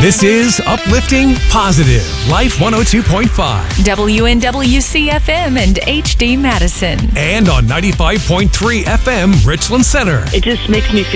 This is Uplifting Positive Life 102.5 WNWC FM and HD Madison. and on 95.3 FM Richland Center. It just makes me feel